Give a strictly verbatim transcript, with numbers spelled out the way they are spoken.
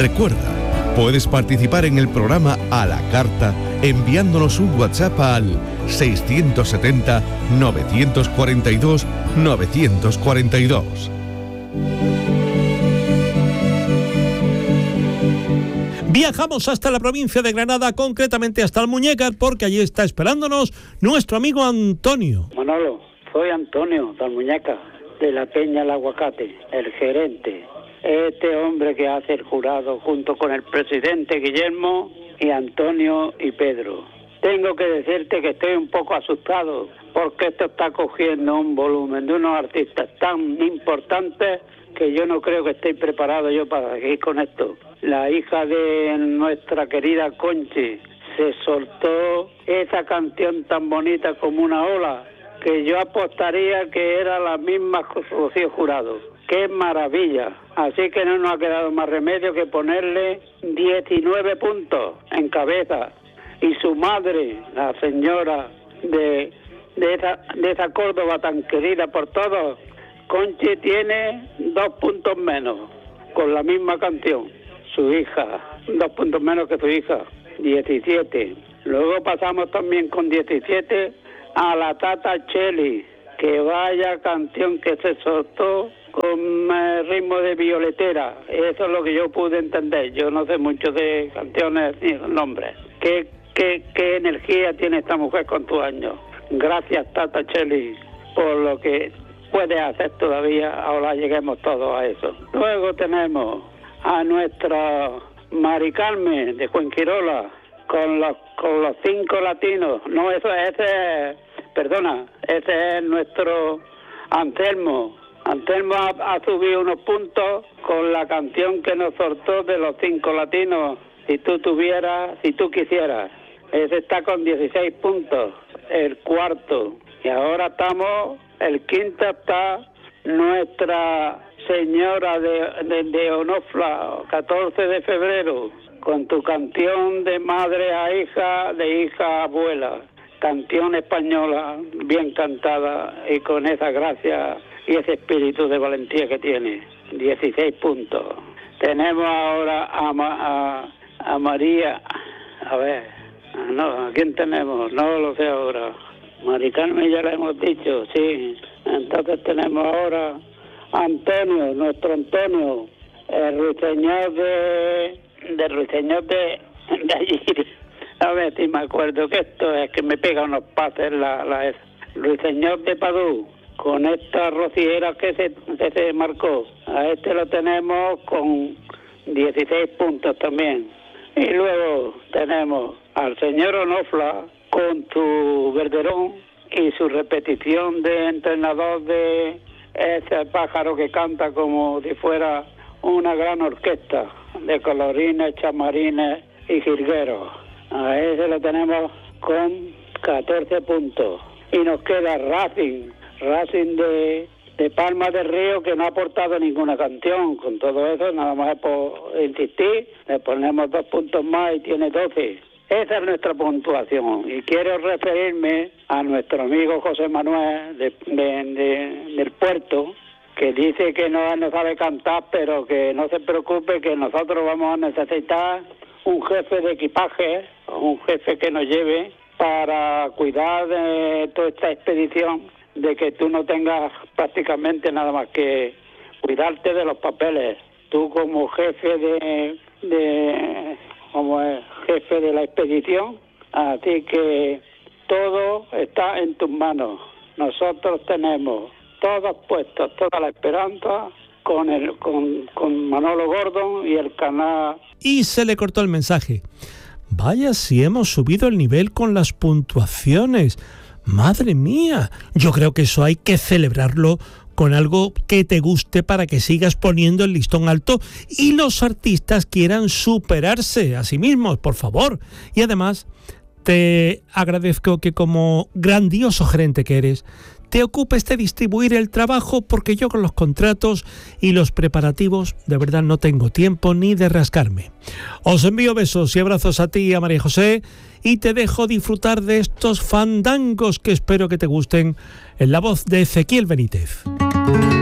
Recuerda, puedes participar en el programa a la carta enviándonos un WhatsApp al seiscientos setenta, novecientos cuarenta y dos, novecientos cuarenta y dos. Viajamos hasta la provincia de Granada, concretamente hasta Almuñécar, porque allí está esperándonos nuestro amigo Antonio. Manolo, soy Antonio de Almuñécar, de la Peña El Aguacate, el gerente. Este hombre que hace el jurado junto con el presidente Guillermo y Antonio y Pedro. Tengo que decirte que estoy un poco asustado porque esto está cogiendo un volumen de unos artistas tan importantes que yo no creo que esté preparado yo para seguir con esto. La hija de nuestra querida Conchi se soltó esa canción tan bonita como una ola que yo apostaría que era la misma Rocío Jurado. ¡Qué maravilla! Así que no nos ha quedado más remedio que ponerle diecinueve puntos en cabeza. Y su madre, la señora de, de, esa, de esa Córdoba tan querida por todos, Conchi, tiene dos puntos menos con la misma canción. Su hija, dos puntos menos que su hija, diecisiete. Luego pasamos también con diecisiete a la Tata Cheli, que vaya canción que se soltó con eh, ritmo de violetera. Eso es lo que yo pude entender. Yo no sé mucho de canciones ni nombres. ¿Qué, qué, qué energía tiene esta mujer con tu años? Gracias, Tata Cheli, por lo que puedes hacer todavía. Ahora lleguemos todos a eso. Luego tenemos a nuestra Mari Carmen de Fuengirola con los, con los cinco latinos. No, eso ese perdona, ese es nuestro Anselmo. Anselmo ha, ha subido unos puntos con la canción que nos soltó de los cinco latinos. Si tú tuvieras, si tú quisieras. Ese está con dieciséis puntos, el cuarto. Y ahora estamos, el quinto está nuestra señora de, de, de Onofla, catorce de febrero, con tu canción de madre a hija, de hija a abuela. Canción española, bien cantada y con esa gracia y ese espíritu de valentía que tiene. dieciséis puntos. Tenemos ahora a, a, a María, a ver, no, ¿a quién tenemos? No lo sé ahora. Mari Carmen ya la hemos dicho, sí. Entonces tenemos ahora a Antonio, nuestro Antonio, el ruiseñor de, de ruiseñor de, de allí. A ver si me acuerdo que esto es que me pega unos pases la, la el ruiseñor de Padú, con esta rociera que se, que se marcó. A este lo tenemos con dieciséis puntos también. Y luego tenemos al señor Onofla con su Verderón y su repetición de entrenador de ese pájaro que canta como si fuera una gran orquesta de colorines, chamarines y jilgueros. A ese lo tenemos con catorce puntos. Y nos queda Racing, Racing de, de Palma del Río, que no ha aportado ninguna canción. Con todo eso, nada más por insistir, le ponemos dos puntos más y tiene doce. Esa es nuestra puntuación. Y quiero referirme a nuestro amigo José Manuel de, de, de, del Puerto, que dice que no, no sabe cantar, pero que no se preocupe, que nosotros vamos a necesitar un jefe de equipaje, un jefe que nos lleve para cuidar de toda esta expedición, de que tú no tengas prácticamente nada más que cuidarte de los papeles. Tú como jefe de, de como jefe de la expedición, así que todo está en tus manos. Nosotros tenemos todos puestos, toda la esperanza con el con, con Manolo Gordon y el canal. Y se le cortó el mensaje. Vaya si hemos subido el nivel con las puntuaciones. Madre mía, yo creo que eso hay que celebrarlo con algo que te guste para que sigas poniendo el listón alto y los artistas quieran superarse a sí mismos, por favor. Y además, te agradezco que como grandioso gerente que eres, te ocupes de distribuir el trabajo, porque yo con los contratos y los preparativos de verdad no tengo tiempo ni de rascarme. Os envío besos y abrazos a ti y a María José y te dejo disfrutar de estos fandangos que espero que te gusten en la voz de Ezequiel Benítez.